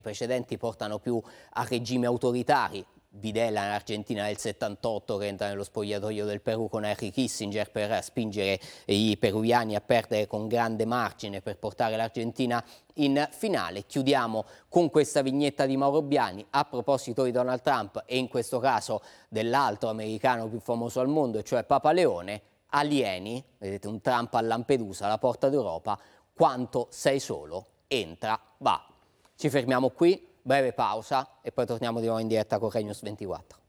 precedenti portano più a regimi autoritari. Videla in Argentina del 78 che entra nello spogliatoio del Perù con Henry Kissinger per spingere i peruviani a perdere con grande margine per portare l'Argentina in finale. Chiudiamo con questa vignetta di Mauro Biani a proposito di Donald Trump e in questo caso dell'altro americano più famoso al mondo, cioè Papa Leone. Alieni, vedete un Trump a Lampedusa, alla porta d'Europa, quanto sei solo, entra, va. Ci fermiamo qui, breve pausa e poi torniamo di nuovo in diretta con Rai News 24.